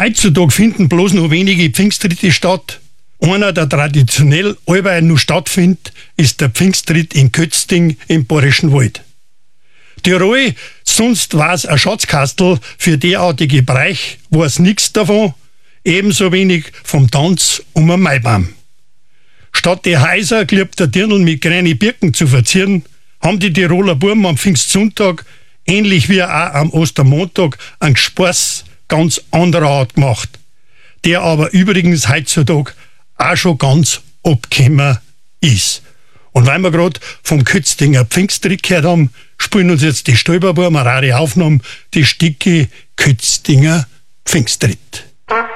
Heutzutage finden bloß noch wenige Pfingstritte statt. Einer, der traditionell allweil noch stattfindet, ist der Pfingstritt in Kötzting im Bayerischen Wald. Tirol, sonst war's ein Schatzkastel für derartige Bereich, war's nix davon, ebenso wenig vom Tanz um einen Maibaum. Statt die Häuser geliebt der Dirndl mit kleinen Birken zu verzieren, haben die Tiroler Buben am Pfingstsonntag, ähnlich wie auch am Ostermontag, einen Spaß ganz anderer Art gemacht, der aber übrigens heutzutage auch schon ganz abgekommen ist. Und weil wir gerade vom Kötztinger Pfingstritt gehört haben, spielen uns jetzt die Stolperbuben eine rare Aufnahme, die Stücke Kötztinger Pfingstritt.